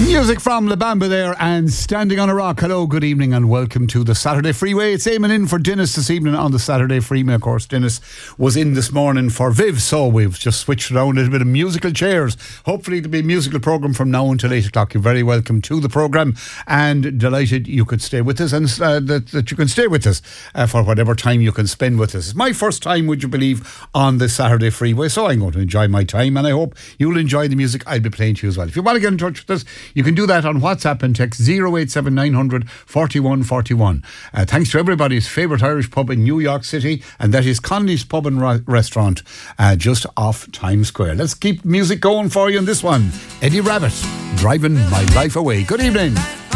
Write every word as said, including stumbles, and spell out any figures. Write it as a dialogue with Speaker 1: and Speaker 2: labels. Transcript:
Speaker 1: Music from La Bamba there and Standing on a Rock. Hello, good evening and welcome to the Saturday Freeway. It's Eamon in for Dennis this evening on the Saturday Freeway. Of course, Dennis was in this morning for Viv, so we've just switched around a little bit of musical chairs. Hopefully it'll be a musical programme from now until eight o'clock. You're very welcome to the programme and delighted you could stay with us and uh, that, that you can stay with us uh, for whatever time you can spend with us. It's my first time, would you believe, on the Saturday Freeway, so I'm going to enjoy my time and I hope you'll enjoy the music I'll be playing to you as well. If you want to get in touch with us, you can do that on WhatsApp and text zero eight seven nine hundred forty-one forty-one. Uh, thanks to everybody's favourite Irish pub in New York City, and that is Conley's Pub and Ra- Restaurant, uh, just off Times Square. Let's keep music going for you on this one. Eddie Rabbitt, Driving My Life Away. Good evening.